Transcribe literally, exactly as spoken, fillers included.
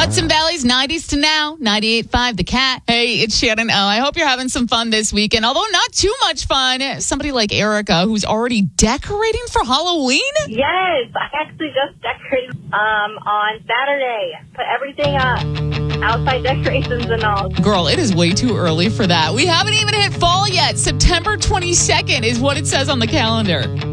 Hudson Valley's nineties to now, ninety-eight point five The Cat. Hey, it's Shannon O. I hope you're having some fun this weekend, although not too much fun. Somebody like Erica who's already decorating for Halloween? Yes, I actually just decorated um, on Saturday. Put everything up, outside decorations and all. Girl, it is way too early for that. We haven't even hit fall yet. September twenty-second is what it says on the calendar.